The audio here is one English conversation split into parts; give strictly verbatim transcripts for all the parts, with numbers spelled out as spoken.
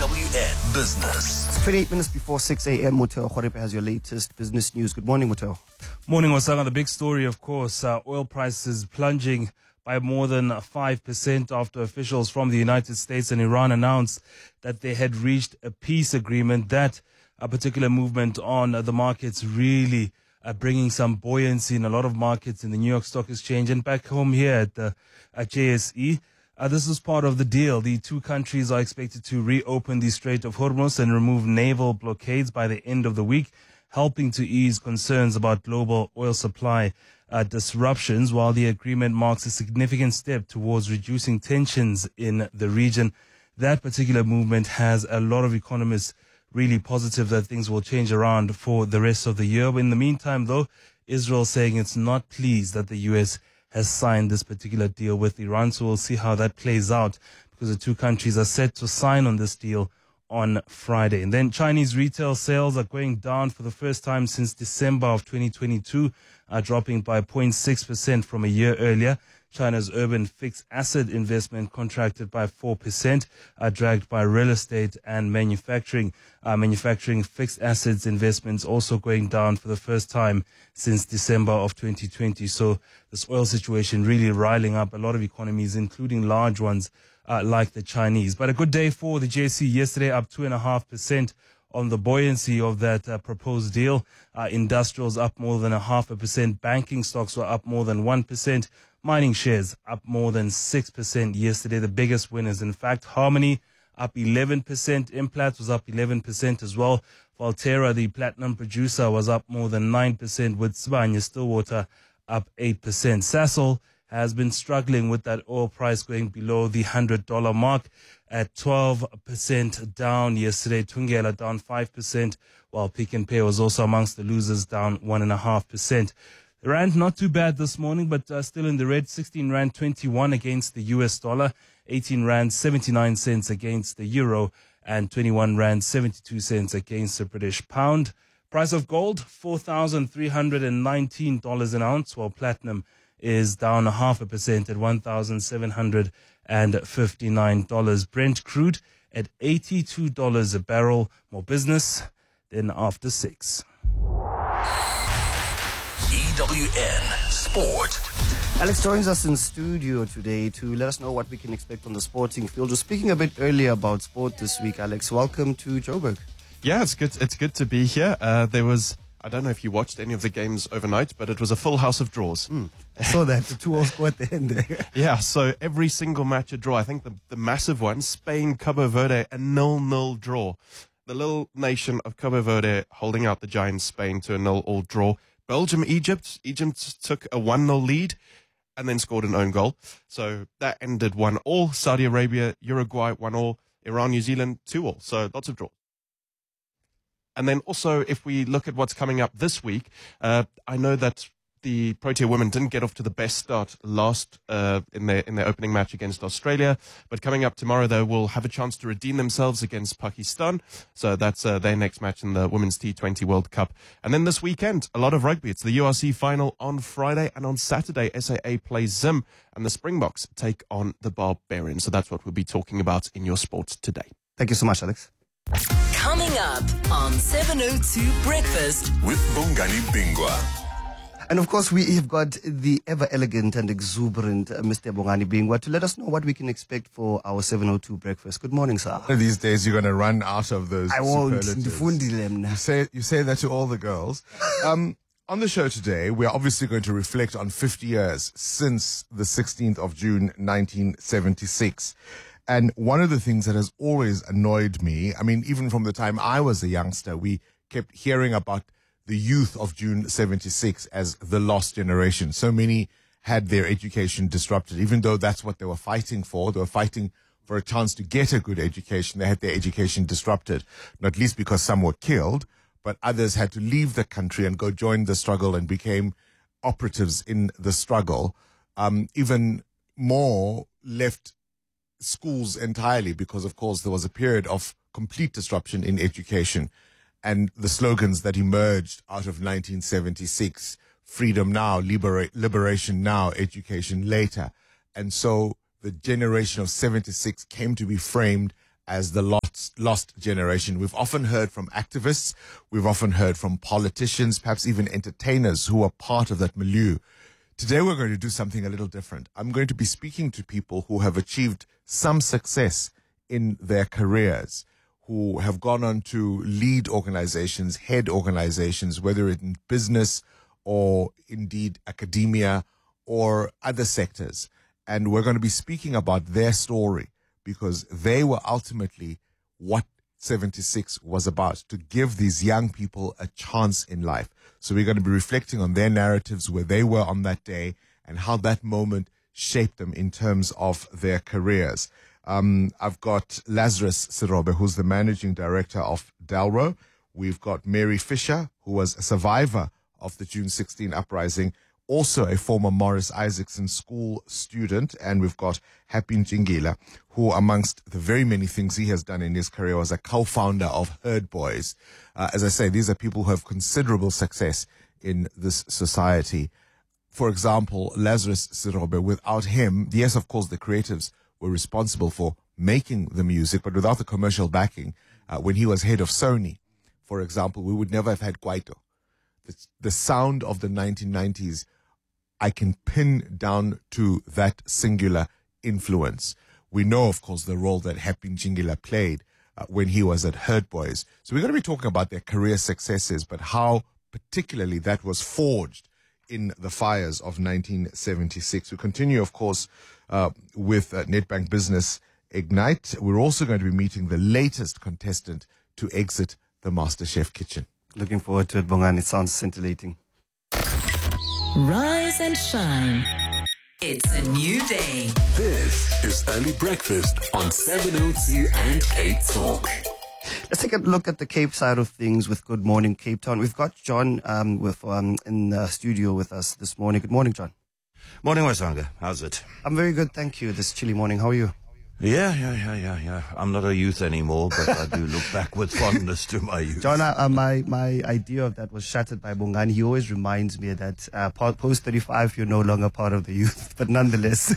W N Business. It's twenty-eight minutes before six a.m. Muteo Khwarepe has your latest business news. Good morning, Muteo. Morning, Wasanga. The big story, of course, uh, oil prices plunging by more than five percent after officials from the United States and Iran announced that they had reached a peace agreement. That a particular movement on uh, the markets really uh, bringing some buoyancy in a lot of markets in the New York Stock Exchange and back home here at the at J S E. Uh, this is part of the deal. The two countries are expected to reopen the Strait of Hormuz and remove naval blockades by the end of the week, helping to ease concerns about global oil supply uh, disruptions, while the agreement marks a significant step towards reducing tensions in the region. That particular movement has a lot of economists really positive that things will change around for the rest of the year. In the meantime, though, Israel saying it's not pleased that the U S has signed this particular deal with Iran. So we'll see how that plays out, because the two countries are set to sign on this deal on Friday. And then Chinese retail sales are going down for the first time since December of twenty twenty-two, uh, dropping by zero point six percent from a year earlier. China's urban fixed asset investment contracted by four percent, uh, dragged by real estate and manufacturing. Uh, manufacturing fixed assets investments also going down for the first time since December of twenty twenty. So this oil situation really riling up a lot of economies, including large ones uh, like the Chinese. But a good day for the J S E yesterday, up two point five percent on the buoyancy of that uh, proposed deal. Uh, industrials up more than a half a percent. Banking stocks were up more than one percent. Mining shares up more than six percent yesterday. The biggest winners, in fact, Harmony up eleven percent. Implats was up eleven percent as well. Valterra, the platinum producer, was up more than nine percent, with Sibanye Stillwater up eight percent. Sasol has been struggling with that oil price going below the one hundred dollars mark at twelve percent down yesterday. Thungela down five percent, while Pick n Pay was also amongst the losers, down one point five percent. The rand not too bad this morning, but uh, still in the red. sixteen rand twenty-one against the U S dollar, eighteen rand seventy-nine cents against the euro, and twenty-one rand seventy-two cents against the British pound. Price of gold, four thousand three hundred nineteen dollars an ounce, while platinum is down a half a percent at one thousand seven hundred fifty-nine dollars. Brent crude at eighty-two dollars a barrel. More business than after six. E W N Sport. Alex joins us in studio today to let us know what we can expect on the sporting field. We're speaking a bit earlier about sport this week, Alex. Welcome to Joburg. Yeah, it's good. It's good to be here. Uh, there was, I don't know if you watched any of the games overnight, but it was a full house of draws. Mm, I saw that, the two all scored at the end there. Yeah, so every single match a draw. I think the, the massive one, Spain, Cabo Verde, a nil-nil draw. The little nation of Cabo Verde holding out the giant Spain to a nil-all draw. Belgium, Egypt. Egypt took a one-nil lead and then scored an own goal. So that ended one all. Saudi Arabia, Uruguay, one all. Iran, New Zealand, two all. So lots of draws. And then also, if we look at what's coming up this week, uh, I know that the Protea women didn't get off to the best start last uh, in their in their opening match against Australia, but coming up tomorrow they will have a chance to redeem themselves against Pakistan. So that's uh, their next match in the Women's T twenty World Cup. And then this weekend, a lot of rugby. It's the U R C final on Friday, and on Saturday, S A A plays Zim, and the Springboks take on the Barbarians. So that's what we'll be talking about in your sports today. Thank you so much, Alex. Coming up on seven oh two Breakfast with Bongani Bingwa. And of course, we have got the ever elegant and exuberant uh, Mister Bongani Bingwa to let us know what we can expect for our seven oh two breakfast. Good morning, sir. These days, you're going to run out of those. I won't. superlatives. You say, you say that to all the girls. Um, on the show today, we are obviously going to reflect on fifty years since the sixteenth of June, nineteen seventy-six. And one of the things that has always annoyed me, I mean, even from the time I was a youngster, we kept hearing about the youth of June seventy-six as the lost generation. So many had their education disrupted, even though that's what they were fighting for. They were fighting for a chance to get a good education. They had their education disrupted, not least because some were killed, but others had to leave the country and go join the struggle and became operatives in the struggle. Um, even more left schools entirely because, of course, there was a period of complete disruption in education. And the slogans that emerged out of nineteen seventy-six, freedom now, libera- liberation now, education later. And so the generation of seventy-six came to be framed as the lost, lost generation. We've often heard from activists, we've often heard from politicians, perhaps even entertainers who are part of that milieu. Today we're going to do something a little different. I'm going to be speaking to people who have achieved some success in their careers, who have gone on to lead organizations, head organizations, whether in business or indeed academia or other sectors. And we're going to be speaking about their story because they were ultimately what seventy-six was about, to give these young people a chance in life. So we're going to be reflecting on their narratives, where they were on that day and how that moment shaped them in terms of their careers. Um, I've got Lazarus Sirobe, who's the managing director of Dalro. We've got Mary Fisher, who was a survivor of the June sixteenth uprising, also a former Morris Isaacson school student. And we've got Happy Njingila, who amongst the very many things he has done in his career was a co-founder of Herd Boys. Uh, as I say, these are people who have considerable success in this society. For example, Lazarus Sirobe, without him, yes, of course, the creatives were responsible for making the music, but without the commercial backing, uh, when he was head of Sony, for example, we would never have had Kwaito. The, the sound of the nineteen nineties, I can pin down to that singular influence. We know, of course, the role that Happy Njingila played uh, when he was at Herd Boys. So we're going to be talking about their career successes, but how particularly that was forged in the fires of nineteen seventy-six. We continue, of course, uh, with uh, Nedbank Business Ignite. We're also going to be meeting the latest contestant to exit the MasterChef kitchen. Looking forward to it, Bongani. It sounds scintillating. Rise and shine. It's a new day. This is Early Breakfast on seven oh two and Cape Talk. Let's take a look at the Cape side of things with Good Morning Cape Town. We've got John um, with um, in the studio with us this morning. Good morning, John. Morning, Wasanga. How's it? I'm very good, thank you. This chilly morning. How are you? Yeah, yeah, yeah, yeah, yeah. I'm not a youth anymore, but I do look back with fondness to my youth. John, uh, my, my idea of that was shattered by Bongani. He always reminds me that uh, post thirty-five, you're no longer part of the youth, but nonetheless.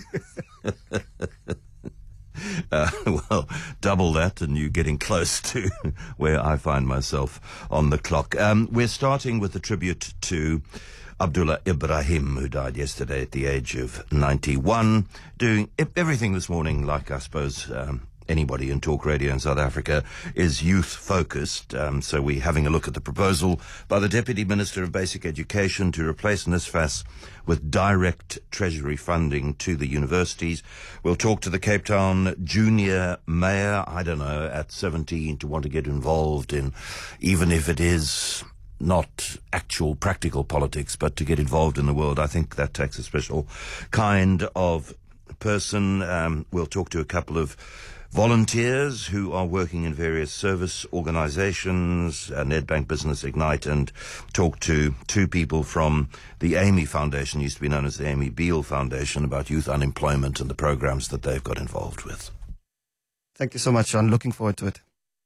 Uh, well, double that and you're getting close to where I find myself on the clock. Um, we're starting with a tribute to Abdullah Ibrahim, who died yesterday at the age of ninety-one, doing everything this morning, like I suppose um, anybody in talk radio in South Africa, is youth-focused. Um, so we're having a look at the proposal by the Deputy Minister of Basic Education to replace NSFAS with direct treasury funding to the universities. We'll talk to the Cape Town junior mayor, I don't know, at seventeen, to want to get involved in, even if it is not actual practical politics, but to get involved in the world. I think that takes a special kind of person. Um, we'll talk to a couple of volunteers who are working in various service organizations, uh, Nedbank Business Ignite, and talk to two people from the Amy Foundation, used to be known as the Amy Beale Foundation, about youth unemployment and the programs that they've got involved with. Thank you so much, John. Looking forward to it.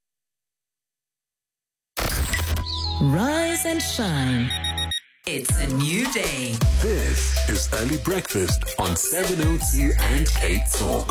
Rise and shine. It's a new day. This is Early Breakfast on seven oh two and Cape Talk.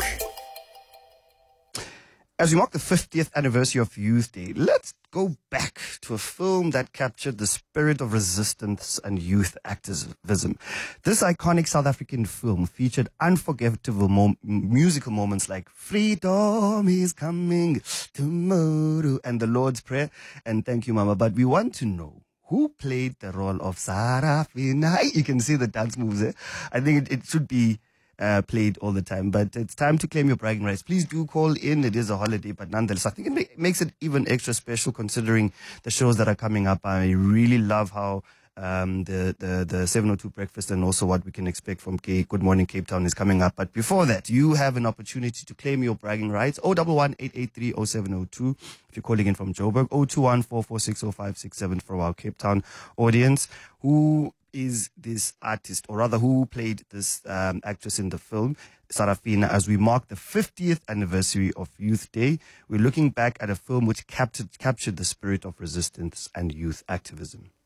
As we mark the fiftieth anniversary of Youth Day, let's go back to a film that captured the spirit of resistance and youth activism. This iconic South African film featured unforgettable mom- musical moments like Freedom is Coming Tomorrow and The Lord's Prayer and Thank You, Mama. But we want to know who played the role of Sarafina. You can see the dance moves there. I think it, it should be Uh, played all the time, but it's time to claim your bragging rights. Please do call in. It is a holiday, but nonetheless, I think it ma- makes it even extra special considering the shows that are coming up. I really love how um, the, the, the seven oh two breakfast and also what we can expect from K- Good Morning Cape Town is coming up. But before that, you have an opportunity to claim your bragging rights. oh one one, eight eight three, oh seven oh two if you're calling in from Joburg. oh two one, four four six, oh five six seven for our Cape Town audience. Who is this artist, or rather who played this um, actress in the film, Sarafina, as we mark the fiftieth anniversary of Youth Day? We're looking back at a film which captured, captured the spirit of resistance and youth activism.